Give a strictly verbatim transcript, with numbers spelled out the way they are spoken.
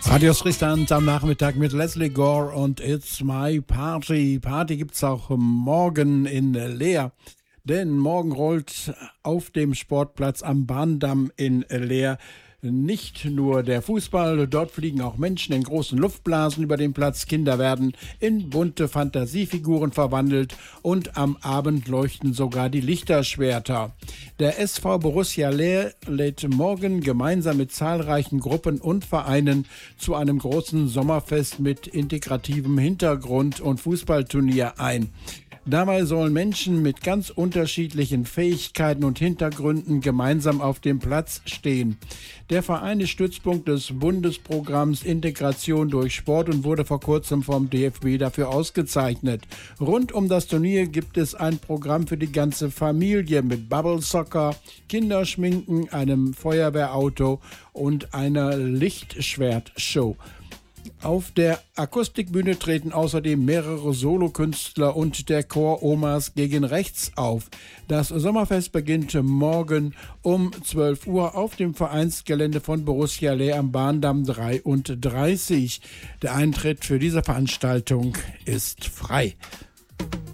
Radio Friesland am Nachmittag mit Leslie Gore und It's My Party. Party gibt's auch morgen in Leer. Denn morgen rollt auf dem Sportplatz am Bahndamm in Leer nicht nur der Fußball, dort fliegen auch Menschen in großen Luftblasen über den Platz. Kinder werden in bunte Fantasiefiguren verwandelt und am Abend leuchten sogar die Lichterschwerter. Der S V Borussia Leer lädt morgen gemeinsam mit zahlreichen Gruppen und Vereinen zu einem großen Sommerfest mit integrativem Hintergrund und Fußballturnier ein. Dabei sollen Menschen mit ganz unterschiedlichen Fähigkeiten und Hintergründen gemeinsam auf dem Platz stehen. Der Verein ist Stützpunkt des Bundesprogramms Integration durch Sport und wurde vor kurzem vom D F B dafür ausgezeichnet. Rund um das Turnier gibt es ein Programm für die ganze Familie mit Bubble Soccer, Kinderschminken, einem Feuerwehrauto und einer Lichtschwertshow. Auf der Akustikbühne treten außerdem mehrere Solokünstler und der Chor Omas gegen Rechts auf. Das Sommerfest beginnt morgen um zwölf Uhr auf dem Vereinsgelände von Borussia Leer am Bahndamm dreiunddreißig. Der Eintritt für diese Veranstaltung ist frei.